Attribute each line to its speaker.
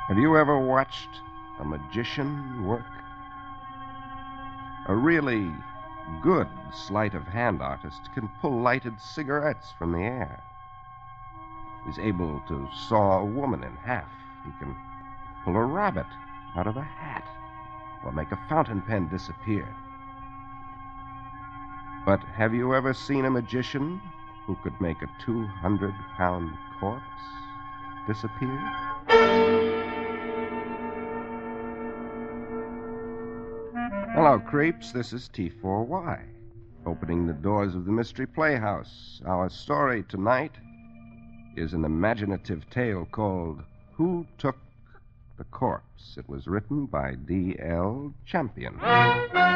Speaker 1: Have you ever watched a magician work? A really good sleight of hand artist can pull lighted cigarettes from the air. He's able to saw a woman in half. He can pull a rabbit out of a hat or make a fountain pen disappear. But have you ever seen a magician who could make a 200-pound corpse disappear? Hello, creeps. This is T4Y, opening the doors of the Mystery Playhouse. Our story tonight is an imaginative tale called Who Took the Corpse? It was written by D.L. Champion.